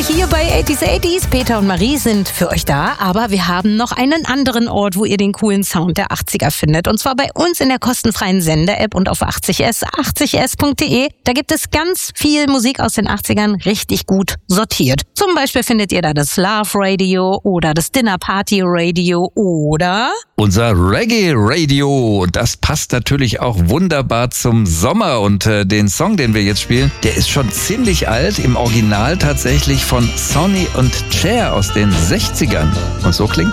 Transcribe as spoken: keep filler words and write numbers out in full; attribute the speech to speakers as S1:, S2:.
S1: hier bei achtziger achtziger. Peter und Marie sind für euch da, aber wir haben noch einen anderen Ort, wo ihr den coolen Sound der achtziger findet. Und zwar bei uns in der kostenfreien Sender-App und auf achtzig S, achtzig S Punkt de. Da gibt es ganz viel Musik aus den achtzigern richtig gut sortiert. Zum Beispiel findet ihr da das Love Radio oder das Dinner Party Radio oder
S2: unser Reggae Radio. Das passt natürlich auch wunderbar zum Sommer. Und äh, den Song, den wir jetzt spielen, der ist schon ziemlich alt. Im Original tatsächlich von Sonny und Cher aus den sechzigern. Und so klingt